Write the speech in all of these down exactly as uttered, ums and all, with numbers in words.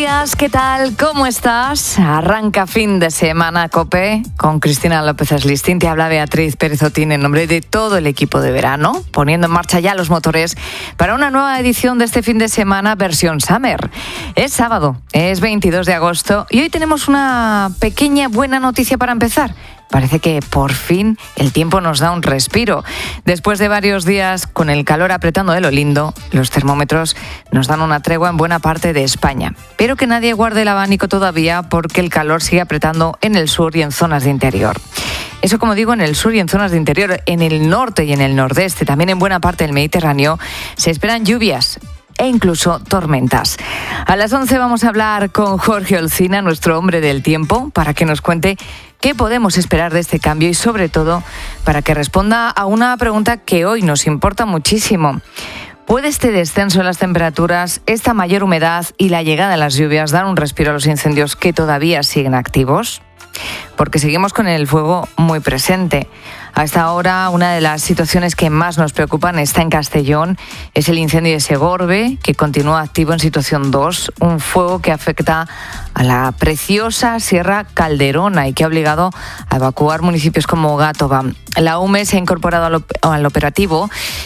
días, ¿qué tal? ¿Cómo estás? Arranca fin de semana COPE con Cristina López Aslistín. Te habla Beatriz Pérez Otín en nombre de todo el equipo de verano, poniendo en marcha ya los motores para una nueva edición de este fin de semana versión Summer. Es sábado, es veintidós de agosto y hoy tenemos una pequeña buena noticia para empezar. Parece que por fin el tiempo nos da un respiro. Después de varios días con el calor apretando de lo lindo, los termómetros nos dan una tregua en buena parte de España. Pero que nadie guarde el abanico todavía porque el calor sigue apretando en el sur y en zonas de interior. Eso, como digo, en el sur y en zonas de interior, en el norte y en el nordeste, también en buena parte del Mediterráneo, se esperan lluvias e incluso tormentas. A las once vamos a hablar con Jorge Olcina, nuestro hombre del tiempo, para que nos cuente qué podemos esperar de este cambio y, sobre todo, para que responda a una pregunta que hoy nos importa muchísimo. ¿Puede este descenso en las temperaturas, esta mayor humedad y la llegada de las lluvias dar un respiro a los incendios que todavía siguen activos? Porque seguimos con el fuego muy presente. A esta hora, una de las situaciones que más nos preocupan está en Castellón. Es el incendio de Segorbe, que continúa activo en situación dos, un fuego que afecta a la preciosa Sierra Calderona y que ha obligado a evacuar municipios como Gátova. La U M E se ha incorporado al, op- al operativo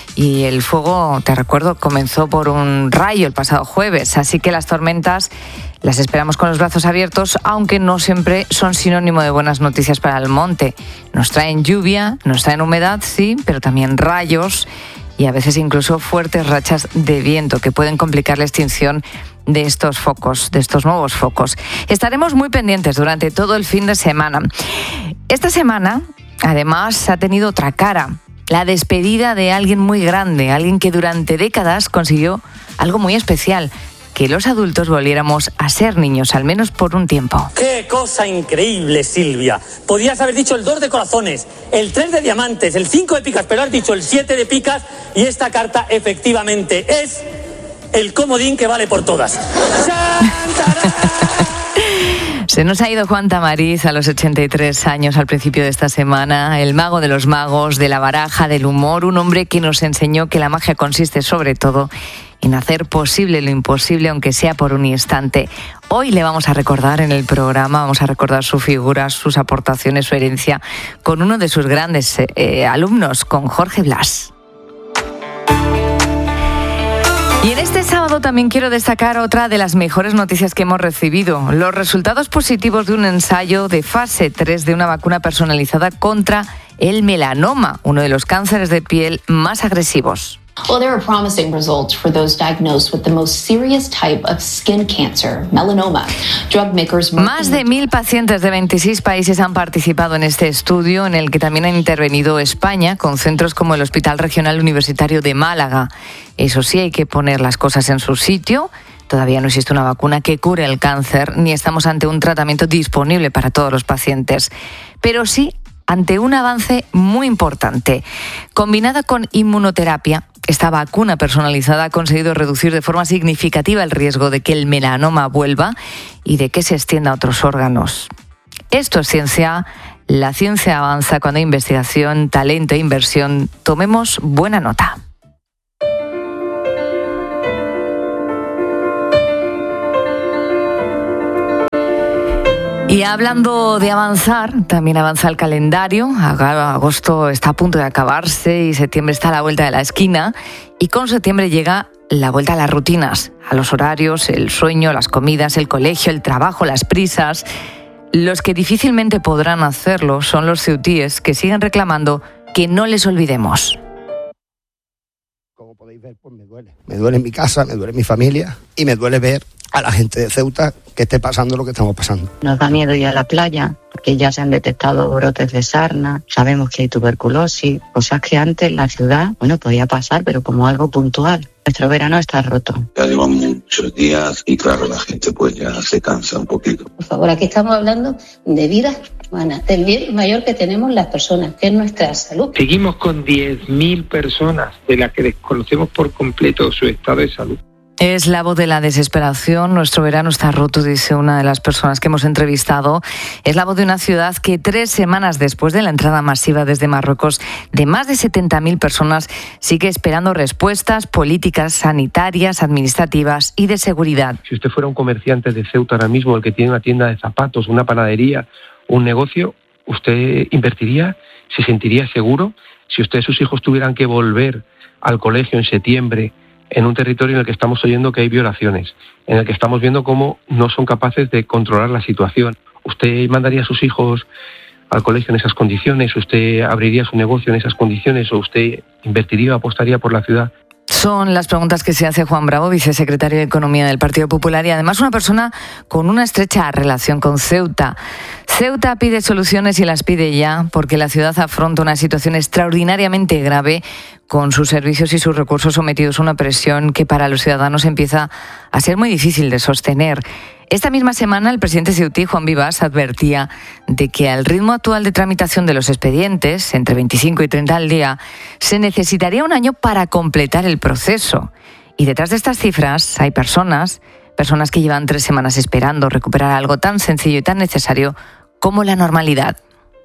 y el fuego, te recuerdo, comenzó por un rayo el pasado jueves, así que las tormentas las esperamos con los brazos abiertos, aunque no siempre son sinónimo de buenas noticias para el monte. Nos traen lluvia, nos traen humedad, sí, pero también rayos y a veces incluso fuertes rachas de viento que pueden complicar la extinción de estos focos, de estos nuevos focos. Estaremos muy pendientes durante todo el fin de semana. Esta semana, además, ha tenido otra cara. La despedida de alguien muy grande, alguien que durante décadas consiguió algo muy especial: que los adultos volviéramos a ser niños, al menos por un tiempo. ¡Qué cosa increíble, Silvia! Podías haber dicho el dos de corazones, el tres de diamantes, el cinco de picas, pero has dicho el siete de picas y esta carta efectivamente es el comodín que vale por todas. Se nos ha ido Juan Tamariz a los ochenta y tres años al principio de esta semana, el mago de los magos, de la baraja, del humor, un hombre que nos enseñó que la magia consiste sobre todo en hacer posible lo imposible, aunque sea por un instante. Hoy le vamos a recordar en el programa, vamos a recordar su figura, sus aportaciones, su herencia, con uno de sus grandes eh, alumnos, con Jorge Blas. Y en este sábado también quiero destacar otra de las mejores noticias que hemos recibido: los resultados positivos de un ensayo de fase tres de una vacuna personalizada contra el melanoma, uno de los cánceres de piel más agresivos. Well, there are promising results for those diagnosed with the most serious type of skin cancer, melanoma. Drug makers... Más de mil pacientes de veintiséis países han participado en este estudio, en el que también ha intervenido España, con centros como el Hospital Regional Universitario de Málaga. Eso sí, hay que poner las cosas en su sitio. Todavía no existe una vacuna que cure el cáncer, ni estamos ante un tratamiento disponible para todos los pacientes. Pero sí ante un avance muy importante. Combinada con inmunoterapia, esta vacuna personalizada ha conseguido reducir de forma significativa el riesgo de que el melanoma vuelva y de que se extienda a otros órganos. Esto es ciencia. La ciencia avanza cuando hay investigación, talento e inversión. Tomemos buena nota. Y hablando de avanzar, también avanza el calendario. Agosto está a punto de acabarse y septiembre está a la vuelta de la esquina. Y con septiembre llega la vuelta a las rutinas, a los horarios, el sueño, las comidas, el colegio, el trabajo, las prisas. Los que difícilmente podrán hacerlo son los ceutíes, que siguen reclamando que no les olvidemos. Como podéis ver, pues me duele. Me duele mi casa, me duele mi familia y me duele ver a la gente de Ceuta que esté pasando lo que estamos pasando. Nos da miedo ir a la playa porque ya se han detectado brotes de sarna, sabemos que hay tuberculosis, cosas que antes en la ciudad, bueno, podía pasar, pero como algo puntual. Nuestro verano está roto. Ya llevan muchos días y claro, la gente pues ya se cansa un poquito. Por favor, aquí estamos hablando de vidas humanas, del bien mayor que tenemos las personas, que es nuestra salud. Seguimos con diez mil personas de las que desconocemos por completo su estado de salud. Es la voz de la desesperación. Nuestro verano está roto, dice una de las personas que hemos entrevistado. Es la voz de una ciudad que tres semanas después de la entrada masiva desde Marruecos de más de setenta mil personas sigue esperando respuestas políticas, sanitarias, administrativas y de seguridad. Si usted fuera un comerciante de Ceuta ahora mismo, el que tiene una tienda de zapatos, una panadería, un negocio, ¿usted invertiría? ¿Se sentiría seguro? Si usted y sus hijos tuvieran que volver al colegio en septiembre, en un territorio en el que estamos oyendo que hay violaciones, en el que estamos viendo cómo no son capaces de controlar la situación, ¿usted mandaría a sus hijos al colegio en esas condiciones? ¿Usted abriría su negocio en esas condiciones? ¿O usted invertiría o apostaría por la ciudad? Son las preguntas que se hace Juan Bravo, vicesecretario de Economía del Partido Popular y además una persona con una estrecha relación con Ceuta. Ceuta pide soluciones y las pide ya porque la ciudad afronta una situación extraordinariamente grave con sus servicios y sus recursos sometidos a una presión que para los ciudadanos empieza a ser muy difícil de sostener. Esta misma semana el presidente ceutí, Juan Vivas, advertía de que al ritmo actual de tramitación de los expedientes, entre veinticinco y treinta al día, se necesitaría un año para completar el proceso. Y detrás de estas cifras hay personas, personas que llevan tres semanas esperando recuperar algo tan sencillo y tan necesario como la normalidad.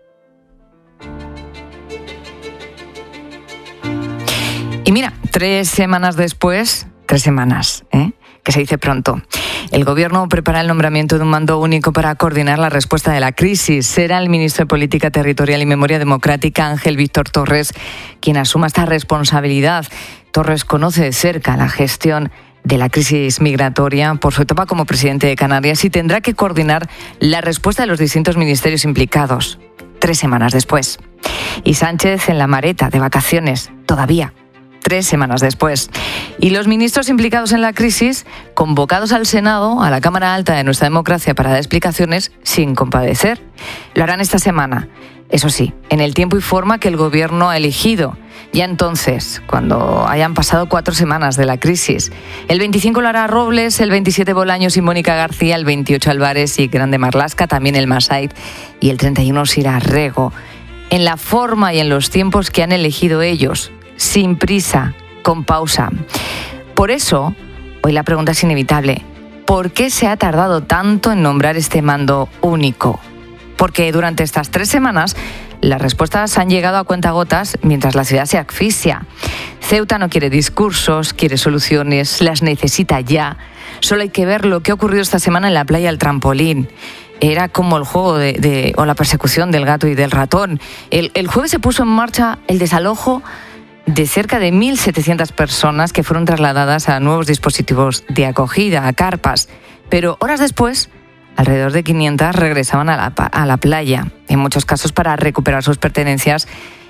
Y mira, tres semanas después, tres semanas, ¿eh? que se dice pronto. El Gobierno prepara el nombramiento de un mando único para coordinar la respuesta de la crisis. Será el ministro de Política Territorial y Memoria Democrática, Ángel Víctor Torres, quien asuma esta responsabilidad. Torres conoce de cerca la gestión de la crisis migratoria por su etapa como presidente de Canarias y tendrá que coordinar la respuesta de los distintos ministerios implicados. Tres semanas después. Y Sánchez en la Mareta, de vacaciones, todavía. Tres semanas después. Y los ministros implicados en la crisis, convocados al Senado, a la Cámara Alta de nuestra democracia para dar explicaciones sin compadecer. Lo harán esta semana. Eso sí, en el tiempo y forma que el Gobierno ha elegido. Ya entonces, cuando hayan pasado cuatro semanas de la crisis. El veinticinco lo hará Robles, el veintisiete Bolaños y Mónica García, el veintiocho Álvarez y Grande Marlaska, también el Massaid, y el treinta y uno Sira Rego. En la forma y en los tiempos que han elegido ellos. Sin prisa, con pausa. Por eso, hoy la pregunta es inevitable. ¿Por qué se ha tardado tanto en nombrar este mando único? Porque durante estas tres semanas las respuestas han llegado a cuentagotas mientras la ciudad se asfixia. Ceuta no quiere discursos, quiere soluciones, las necesita ya. Solo hay que ver lo que ha ocurrido esta semana en la playa del Trampolín. Era como el juego de, de, o la persecución del gato y del ratón. El, el jueves se puso en marcha el desalojo de cerca de mil setecientas personas que fueron trasladadas a nuevos dispositivos de acogida, a carpas. Pero horas después, alrededor de quinientas regresaban a la, a la playa, en muchos casos para recuperar sus pertenencias,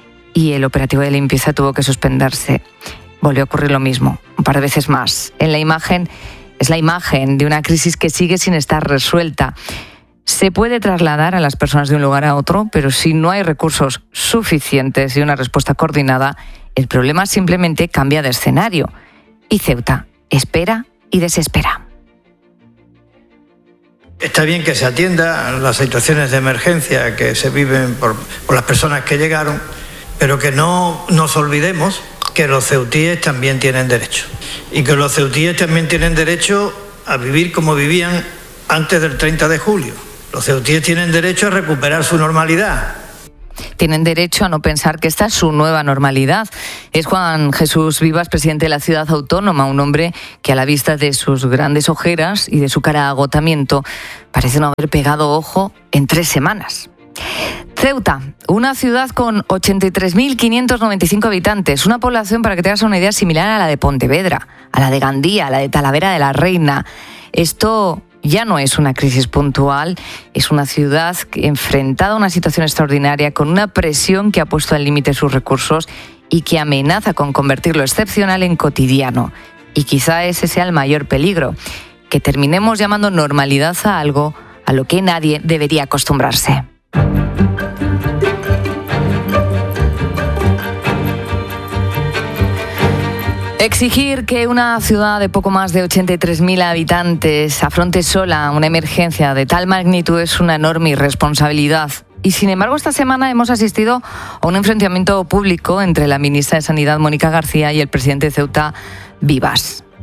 y el operativo de limpieza tuvo que suspenderse. Volvió a ocurrir lo mismo, un par de veces más. En la imagen, es la imagen de una crisis que sigue sin estar resuelta. Se puede trasladar a las personas de un lugar a otro, pero si no hay recursos suficientes y una respuesta coordinada, el problema simplemente cambia de escenario. Y Ceuta espera y desespera. Está bien que se atienda a las situaciones de emergencia que se viven por, por las personas que llegaron, pero que no nos olvidemos que los ceutíes también tienen derecho. Y que los ceutíes también tienen derecho a vivir como vivían antes del treinta de julio. Los ceutíes tienen derecho a recuperar su normalidad. Tienen derecho a no pensar que esta es su nueva normalidad. Es Juan Jesús Vivas, presidente de la ciudad autónoma, un hombre que a la vista de sus grandes ojeras y de su cara de agotamiento parece no haber pegado ojo en tres semanas. Ceuta, una ciudad con ochenta y tres mil quinientos noventa y cinco habitantes, una población, para que te hagas una idea, similar a la de Pontevedra, a la de Gandía, a la de Talavera de la Reina. Esto ya no es una crisis puntual, es una ciudad enfrentada a una situación extraordinaria con una presión que ha puesto al límite sus recursos y que amenaza con convertir lo excepcional en cotidiano. Y quizá ese sea el mayor peligro, que terminemos llamando normalidad a algo a lo que nadie debería acostumbrarse. Exigir que una ciudad de poco más de ochenta y tres mil habitantes afronte sola una emergencia de tal magnitud es una enorme irresponsabilidad. Y sin embargo, esta semana hemos asistido a un enfrentamiento público entre la ministra de Sanidad, Mónica García, y el presidente de Ceuta, Vivas.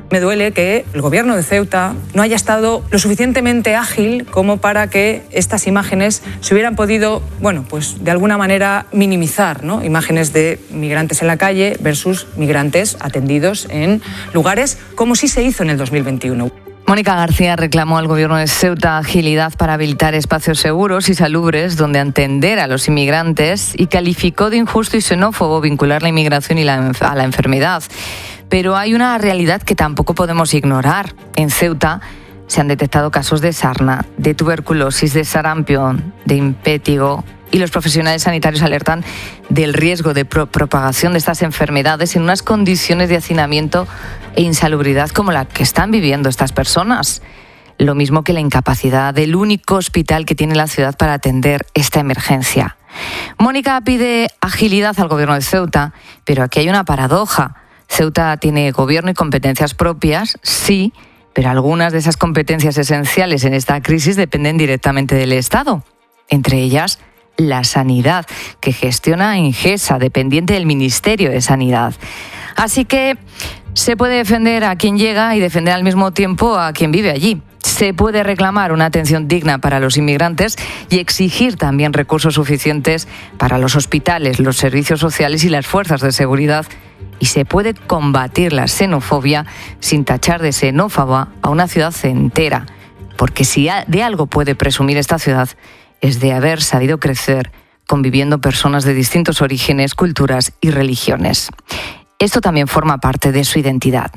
Me duele que el gobierno de Ceuta no haya estado lo suficientemente ágil como para que estas imágenes se hubieran podido, bueno, pues de alguna manera minimizar, ¿no? Imágenes de migrantes en la calle versus migrantes atendidos en lugares como sí se hizo en el dos mil veintiuno. Mónica García reclamó al gobierno de Ceuta agilidad para habilitar espacios seguros y salubres donde atender a los inmigrantes y calificó de injusto y xenófobo vincular la inmigración y la, a la enfermedad. Pero hay una realidad que tampoco podemos ignorar. En Ceuta se han detectado casos de sarna, de tuberculosis, de sarampión, de impétigo, y los profesionales sanitarios alertan del riesgo de pro- propagación de estas enfermedades en unas condiciones de hacinamiento e insalubridad como la que están viviendo estas personas. Lo mismo que la incapacidad del único hospital que tiene la ciudad para atender esta emergencia. Mónica pide agilidad al gobierno de Ceuta, pero aquí hay una paradoja. Ceuta tiene gobierno y competencias propias, sí, pero algunas de esas competencias esenciales en esta crisis dependen directamente del Estado. Entre ellas, la sanidad, que gestiona Ingesa, dependiente del Ministerio de Sanidad. Así que se puede defender a quien llega y defender al mismo tiempo a quien vive allí. Se puede reclamar una atención digna para los inmigrantes y exigir también recursos suficientes para los hospitales, los servicios sociales y las fuerzas de seguridad. Y se puede combatir la xenofobia sin tachar de xenófoba a una ciudad entera. Porque si de algo puede presumir esta ciudad es de haber sabido crecer conviviendo personas de distintos orígenes, culturas y religiones. Esto también forma parte de su identidad.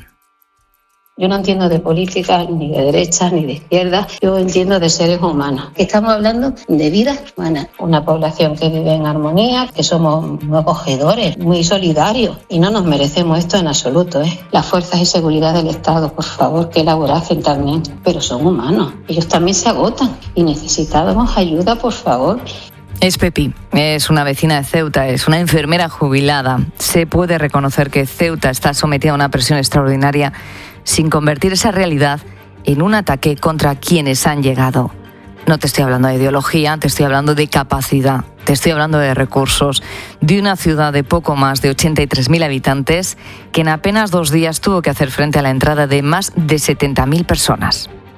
Yo no entiendo de política, ni de derechas, ni de izquierdas. Yo entiendo de seres humanos. Estamos hablando de vidas humanas. Una población que vive en armonía, que somos muy acogedores, muy solidarios. Y no nos merecemos esto en absoluto, ¿eh? Las fuerzas de seguridad del Estado, por favor, que elaborasen también. Pero son humanos. Ellos también se agotan. Y necesitamos ayuda, por favor. Es Pepi, es una vecina de Ceuta, es una enfermera jubilada. Se puede reconocer que Ceuta está sometida a una presión extraordinaria sin convertir esa realidad en un ataque contra quienes han llegado. No te estoy hablando de ideología, te estoy hablando de capacidad, te estoy hablando de recursos, de una ciudad de poco más de ochenta y tres mil habitantes que en apenas dos días tuvo que hacer frente a la entrada de más de setenta mil personas.